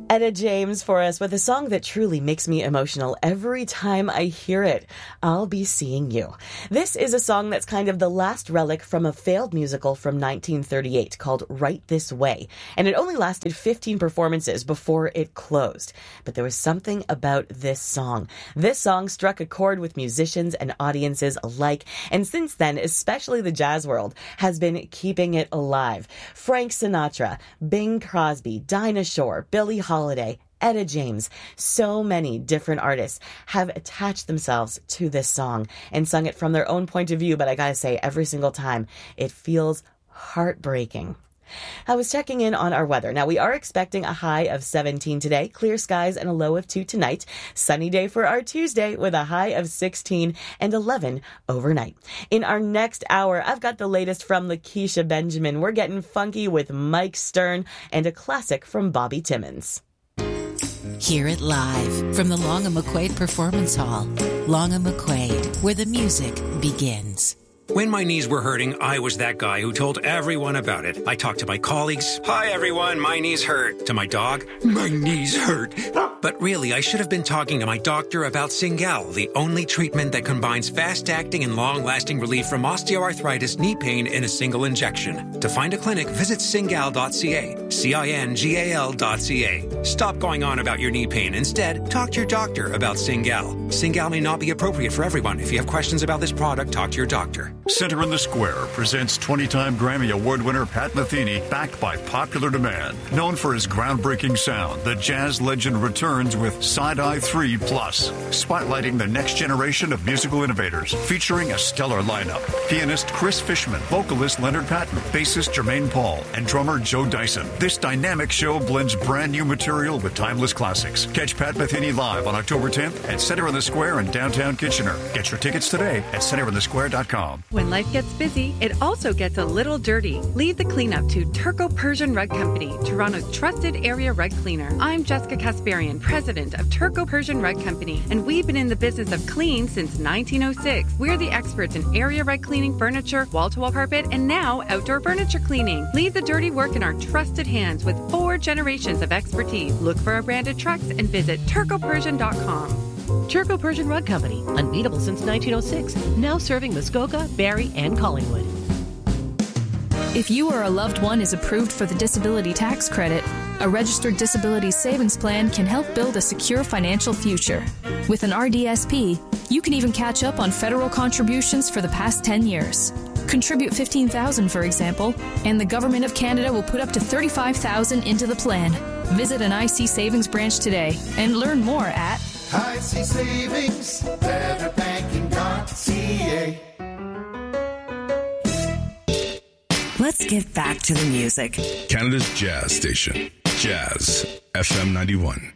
Etta James for us with a song that truly makes me emotional every time I hear it. I'll Be Seeing You. This is a song that's kind of the last relic from a failed musical from 1938 called Right This Way, and it only lasted 15 performances before it closed. But there was something about this song. This song struck a chord with musicians and audiences alike, and since then, especially the jazz world has been keeping it alive. Frank Sinatra, Bing Crosby, Dinah Shore, Billie Holiday, Etta James, so many different artists have attached themselves to this song and sung it from their own point of view, but I gotta say, every single time, it feels heartbreaking. I was checking in on our weather. Now, we are expecting a high of 17 today, clear skies and a low of 2 tonight. Sunny day for our Tuesday with a high of 16 and 11 overnight. In our next hour, I've got the latest from Lakeisha Benjamin. We're getting funky with Mike Stern and a classic from Bobby Timmons. Hear it live from the Long and McQuaid Performance Hall. Long and McQuaid, where the music begins. When my knees were hurting, I was that guy who told everyone about it. I talked to my colleagues. Hi, everyone. My knees hurt. To my dog. My knees hurt. But really, I should have been talking to my doctor about Cingal, the only treatment that combines fast-acting and long-lasting relief from osteoarthritis knee pain in a single injection. To find a clinic, visit cingal.ca. CINGAL.ca. Stop going on about your knee pain. Instead, talk to your doctor about Cingal. Cingal may not be appropriate for everyone. If you have questions about this product, talk to your doctor. Center in the Square presents 20-time Grammy Award winner Pat Metheny, backed by popular demand. Known for his groundbreaking sound, the jazz legend returns with Side-Eye 3 Plus, spotlighting the next generation of musical innovators, featuring a stellar lineup. Pianist Chris Fishman, vocalist Leonard Patton, bassist Jermaine Paul, and drummer Joe Dyson. This dynamic show blends brand new material with timeless classics. Catch Pat Metheny live on October 10th at Center in the Square in downtown Kitchener. Get your tickets today at centerinthesquare.com. When life gets busy, it also gets a little dirty. Leave the cleanup to Turco Persian Rug Company, Toronto's trusted area rug cleaner. I'm Jessica Kasparian, president of Turco Persian Rug Company, and we've been in the business of clean since 1906. We're the experts in area rug cleaning, furniture, wall-to-wall carpet, and now outdoor furniture cleaning. Leave the dirty work in our trusted hands with 4 generations of expertise. Look for our branded trucks and visit turcopersian.com. Turco Persian Rug Company, unbeatable since 1906, now serving Muskoka, Barrie, and Collingwood. If you or a loved one is approved for the disability tax credit, a registered disability savings plan can help build a secure financial future. With an RDSP, you can even catch up on federal contributions for the past 10 years. Contribute $15,000, for example, and the Government of Canada will put up to $35,000 into the plan. Visit an IC Savings branch today and learn more at IC Savings, betterbanking.ca. Let's get back to the music. Canada's jazz station, Jazz FM 91.